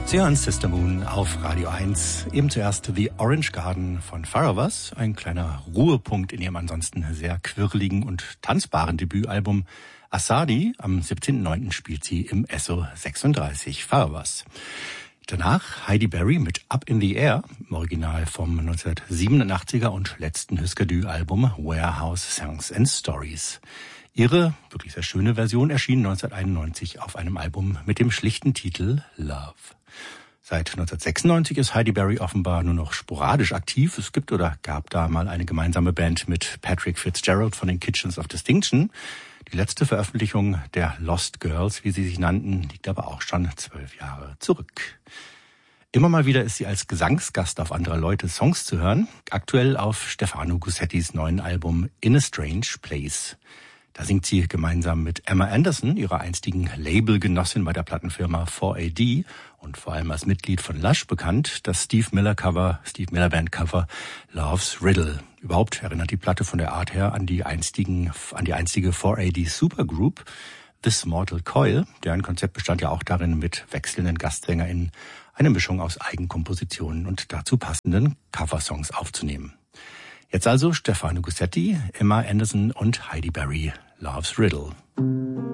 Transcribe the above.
Sie hören Sister Moon auf Radio 1. Eben zuerst The Orange Garden von Faravas, ein kleiner Ruhepunkt in ihrem ansonsten sehr quirligen und tanzbaren Debütalbum Asadi. Am 17.09. spielt sie im Esso 36 Faravas. Danach Heidi Berry mit Up in the Air, im Original vom 1987er und letzten Husker-Du-Album Warehouse Songs and Stories. Ihre wirklich sehr schöne Version erschien 1991 auf einem Album mit dem schlichten Titel Love. Seit 1996 ist Heidi Berry offenbar nur noch sporadisch aktiv. Es gibt oder gab da mal eine gemeinsame Band mit Patrick Fitzgerald von den Kitchens of Distinction. Die letzte Veröffentlichung der Lost Girls, wie sie sich nannten, liegt aber auch schon 12 Jahre zurück. Immer mal wieder ist sie als Gesangsgast auf anderer Leute Songs zu hören. Aktuell auf Stefano Gussettis neuen Album In a Strange Place. Da singt sie gemeinsam mit Emma Anderson, ihrer einstigen Labelgenossin bei der Plattenfirma 4AD und vor allem als Mitglied von Lush bekannt, das Steve Miller Band Cover Love's Riddle. Überhaupt erinnert die Platte von der Art her an die einstige 4AD Supergroup This Mortal Coil, deren Konzept bestand ja auch darin, mit wechselnden GastsängerInnen eine Mischung aus Eigenkompositionen und dazu passenden Coversongs aufzunehmen. Jetzt also Stefano Gussetti, Emma Anderson und Heidi Berry, Love's Riddle.